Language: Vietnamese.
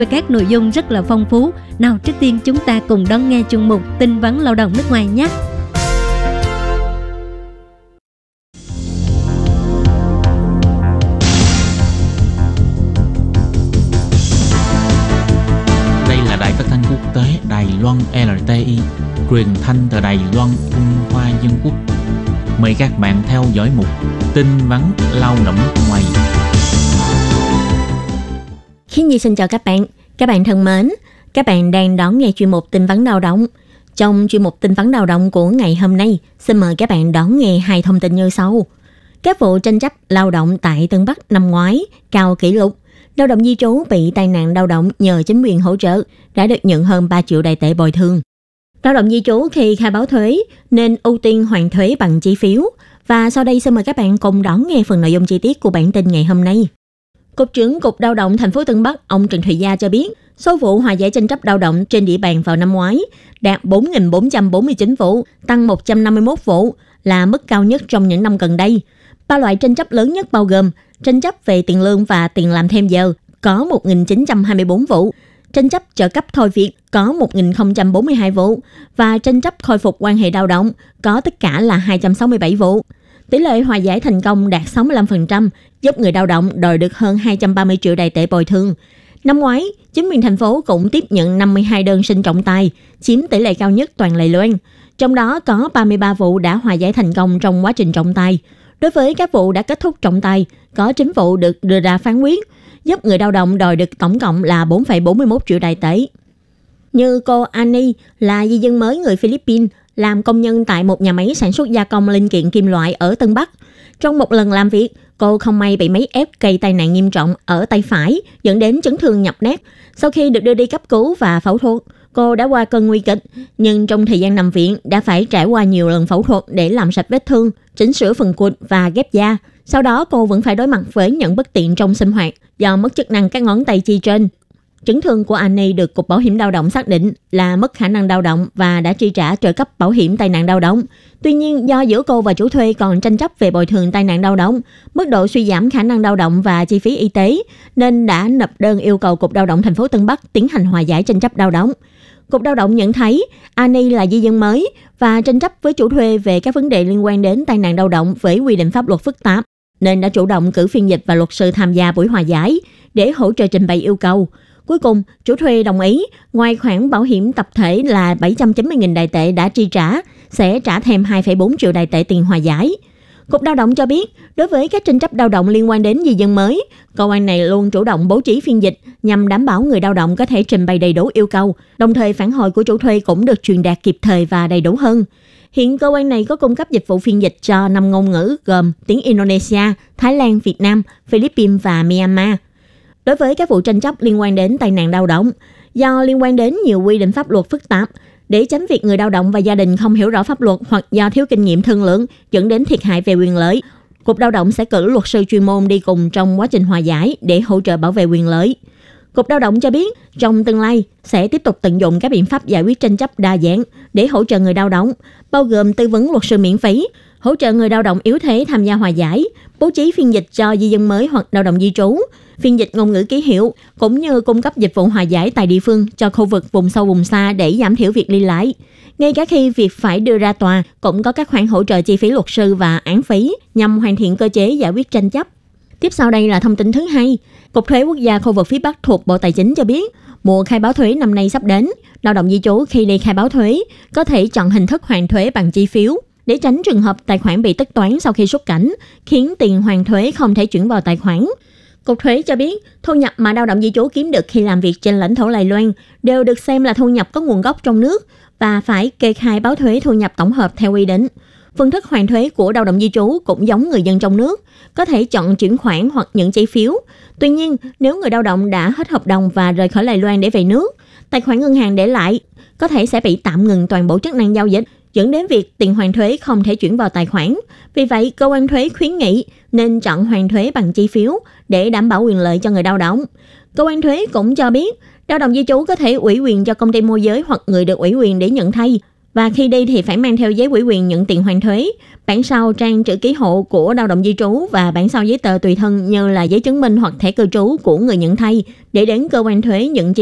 với các nội dung rất là phong phú. Nào trước tiên chúng ta cùng đón nghe chuyên mục tin vắn lao động nước ngoài nhé. Đây là đài phát thanh quốc tế Đài Loan LTI, truyền thanh từ Đài Loan, Trung Hoa Dân Quốc. Mời các bạn theo dõi mục tin vắn lao động nước ngoài. Khiến Nhi xin chào các bạn thân mến, các bạn đang đón nghe chuyên mục tin vắn lao động. Trong chuyên mục tin vắn lao động của ngày hôm nay, xin mời các bạn đón nghe 2 thông tin như sau. Các vụ tranh chấp lao động tại Tân Bắc năm ngoái cao kỷ lục. Lao động di trú bị tai nạn lao động nhờ chính quyền hỗ trợ đã được nhận hơn 3 triệu Đài tệ bồi thường. Lao động di trú khi khai báo thuế nên ưu tiên hoàn thuế bằng chi phiếu. Và sau đây xin mời các bạn cùng đón nghe phần nội dung chi tiết của bản tin ngày hôm nay. Cục trưởng Cục Lao động thành phố Tân Bắc, ông Trần Thùy Gia cho biết, số vụ hòa giải tranh chấp lao động trên địa bàn vào năm ngoái đạt 4.449 vụ, tăng 151 vụ, là mức cao nhất trong những năm gần đây. 3 loại tranh chấp lớn nhất bao gồm tranh chấp về tiền lương và tiền làm thêm giờ có 1.924 vụ, tranh chấp trợ cấp thôi việc có 1.042 vụ và tranh chấp khôi phục quan hệ lao động có tất cả là 267 vụ. Tỷ lệ hòa giải thành công đạt 65%, giúp người lao động đòi được hơn 230 triệu Đài tệ bồi thường. Năm ngoái, chính quyền thành phố cũng tiếp nhận 52 đơn xin trọng tài, chiếm tỷ lệ cao nhất toàn Đài Loan. Trong đó có 33 vụ đã hòa giải thành công trong quá trình trọng tài. Đối với các vụ đã kết thúc trọng tài, có 9 vụ được đưa ra phán quyết, giúp người lao động đòi được tổng cộng là 4,41 triệu Đài tệ. Như cô Annie là di dân mới người Philippines, làm công nhân tại một nhà máy sản xuất gia công linh kiện kim loại ở Tân Bắc. Trong một lần làm việc, cô không may bị máy ép gây tai nạn nghiêm trọng ở tay phải, dẫn đến chấn thương nhập nát. Sau khi được đưa đi cấp cứu và phẫu thuật, cô đã qua cơn nguy kịch, nhưng trong thời gian nằm viện đã phải trải qua nhiều lần phẫu thuật để làm sạch vết thương, chỉnh sửa phần cụt và ghép da. Sau đó cô vẫn phải đối mặt với những bất tiện trong sinh hoạt do mất chức năng các ngón tay chi trên. Chấn thương của Annie được Cục Bảo hiểm lao động xác định là mất khả năng lao động và đã chi trả trợ cấp bảo hiểm tai nạn lao động. Tuy nhiên, do giữa cô và chủ thuê còn tranh chấp về bồi thường tai nạn lao động, mức độ suy giảm khả năng lao động và chi phí y tế, nên đã nộp đơn yêu cầu Cục Lao động thành phố Tân Bắc tiến hành hòa giải tranh chấp lao động. Cục Lao động nhận thấy Annie là di dân mới và tranh chấp với chủ thuê về các vấn đề liên quan đến tai nạn lao động với quy định pháp luật phức tạp, nên đã chủ động cử phiên dịch và luật sư tham gia buổi hòa giải để hỗ trợ trình bày yêu cầu. Cuối cùng, chủ thuê đồng ý, ngoài khoản bảo hiểm tập thể là 790.000 Đài tệ đã chi trả, sẽ trả thêm 2,4 triệu Đài tệ tiền hòa giải. Cục Lao động cho biết, đối với các tranh chấp lao động liên quan đến di dân mới, cơ quan này luôn chủ động bố trí phiên dịch nhằm đảm bảo người lao động có thể trình bày đầy đủ yêu cầu, đồng thời phản hồi của chủ thuê cũng được truyền đạt kịp thời và đầy đủ hơn. Hiện cơ quan này có cung cấp dịch vụ phiên dịch cho 5 ngôn ngữ gồm tiếng Indonesia, Thái Lan, Việt Nam, Philippines và Myanmar. Đối với các vụ tranh chấp liên quan đến tai nạn lao động, do liên quan đến nhiều quy định pháp luật phức tạp, để tránh việc người lao động và gia đình không hiểu rõ pháp luật hoặc do thiếu kinh nghiệm thương lượng dẫn đến thiệt hại về quyền lợi, Cục Lao động sẽ cử luật sư chuyên môn đi cùng trong quá trình hòa giải để hỗ trợ bảo vệ quyền lợi. Cục Lao động cho biết, trong tương lai sẽ tiếp tục tận dụng các biện pháp giải quyết tranh chấp đa dạng để hỗ trợ người lao động, bao gồm tư vấn luật sư miễn phí, hỗ trợ người lao động yếu thế tham gia hòa giải, bố trí phiên dịch cho di dân mới hoặc lao động di trú, phiên dịch ngôn ngữ ký hiệu, cũng như cung cấp dịch vụ hòa giải tại địa phương cho khu vực vùng sâu vùng xa để giảm thiểu việc đi lại. Ngay cả khi việc phải đưa ra tòa, cũng có các khoản hỗ trợ chi phí luật sư và án phí nhằm hoàn thiện cơ chế giải quyết tranh chấp. Tiếp sau đây là thông tin thứ hai. Cục Thuế Quốc gia khu vực phía Bắc thuộc Bộ Tài chính cho biết, mùa khai báo thuế năm nay sắp đến. Lao động di trú khi đi khai báo thuế có thể chọn hình thức hoàn thuế bằng chi phiếu để tránh trường hợp tài khoản bị tất toán sau khi xuất cảnh, khiến tiền hoàn thuế không thể chuyển vào tài khoản. Cục thuế cho biết, thu nhập mà lao động di trú kiếm được khi làm việc trên lãnh thổ Đài Loan đều được xem là thu nhập có nguồn gốc trong nước và phải kê khai báo thuế thu nhập tổng hợp theo quy định. Phương thức hoàn thuế của lao động di trú cũng giống người dân trong nước, có thể chọn chuyển khoản hoặc nhận chi phiếu. Tuy nhiên, nếu người lao động đã hết hợp đồng và rời khỏi Đài Loan để về nước, tài khoản ngân hàng để lại có thể sẽ bị tạm ngừng toàn bộ chức năng giao dịch, dẫn đến việc tiền hoàn thuế không thể chuyển vào tài khoản. Vì vậy, cơ quan thuế khuyến nghị nên chọn hoàn thuế bằng chi phiếu để đảm bảo quyền lợi cho người lao động. Cơ quan thuế cũng cho biết, lao động di trú có thể ủy quyền cho công ty môi giới hoặc người được ủy quyền để nhận thay. Và khi đi thì phải mang theo giấy ủy quyền nhận tiền hoàn thuế, bản sao trang chữ ký hộ của lao động di trú và bản sao giấy tờ tùy thân như là giấy chứng minh hoặc thẻ cư trú của người nhận thay để đến cơ quan thuế nhận chi